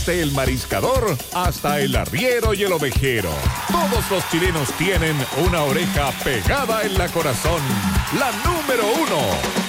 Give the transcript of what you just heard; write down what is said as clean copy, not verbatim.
Desde el mariscador hasta el arriero y el ovejero. Todos los chilenos tienen una oreja pegada en la corazón. La número 1.